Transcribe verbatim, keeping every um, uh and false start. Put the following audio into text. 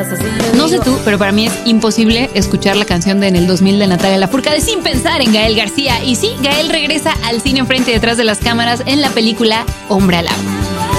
No sé tú, pero para mí es imposible escuchar la canción de En el dos mil de Natalia Lafourcade sin pensar en Gael García. Y sí, Gael regresa al cine enfrente y detrás de las cámaras en la película Hombre al Agua.